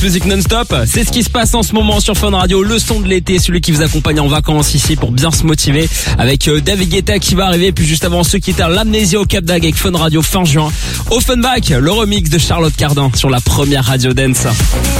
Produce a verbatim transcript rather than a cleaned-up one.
Musique non-stop, c'est ce qui se passe en ce moment sur Fun Radio, le son de l'été, celui qui vous accompagne en vacances ici pour bien se motiver avec David Guetta qui va arriver, puis juste avant ceux qui étaient à l'Amnésia au Cap d'Agde avec Fun Radio fin juin. Offenbach, le remix de Charlotte Cardin sur la première radio dance.